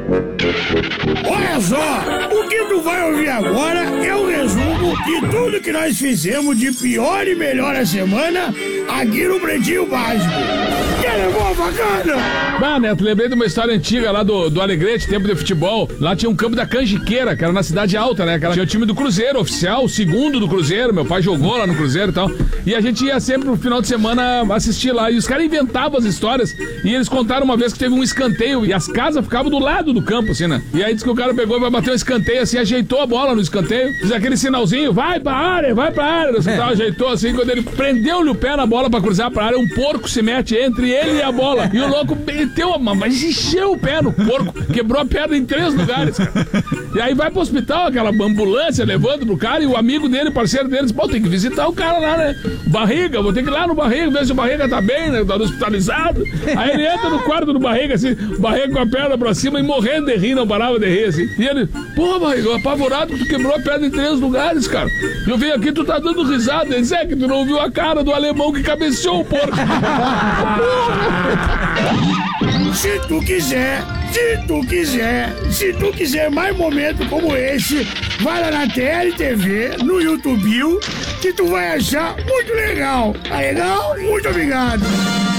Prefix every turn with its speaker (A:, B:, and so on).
A: Olha só, o que tu vai ouvir agora é o resumo de tudo que nós fizemos de pior e melhor a semana aqui no Pretinho Básico. Que levou a facada?
B: Neto, lembrei de uma história antiga lá do Alegrete, tempo de futebol. Lá tinha um campo da Canjiqueira, que era na Cidade Alta, né? Tinha o time do Cruzeiro, oficial, o segundo do Cruzeiro. Meu pai jogou lá no Cruzeiro e tal. E a gente ia sempre no final de semana assistir lá. E os caras inventavam as histórias. E eles contaram uma vez que teve um escanteio e as casas ficavam do lado do campo, assim, né? E aí disse que o cara pegou e vai bater um escanteio, assim, ajeitou a bola no escanteio, fez aquele sinalzinho, vai pra área. Ajeitou assim, quando ele prendeu-lhe o pé na bola pra cruzar pra área, um porco se mete entre ele e a bola. E o louco meteu, mas encheu o pé no porco, quebrou a perna em 3 lugares, cara. E aí vai pro hospital, aquela ambulância levando pro cara, e o amigo dele, parceiro dele, diz, pô, tem que visitar o cara lá, né? Barriga, vou ter que ir lá no Barriga, ver se o Barriga tá bem, né? Tá hospitalizado. Aí ele entra no quarto do Barriga, assim, Barriga com a perna pra cima e morrendo de rir, não parava de rir, assim. E ele, pô, Barriga, apavorado que tu quebrou a perna em 3 lugares, cara. Eu venho aqui, tu tá dando risada. Ele disse, que tu não viu a cara do alemão que cabeceou o porco.
A: Se tu quiser mais momentos como esse, vai lá na TLTV, no YouTube, que tu vai achar muito legal. Tá legal? Muito obrigado.